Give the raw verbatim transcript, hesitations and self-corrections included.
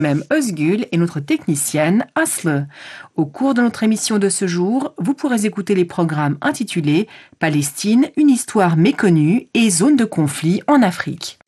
Même Özgül est notre technicienne Aslı. Au cours de notre émission de ce jour, vous pourrez écouter les programmes intitulés Palestine, une histoire méconnue et zone de conflit en Afrique.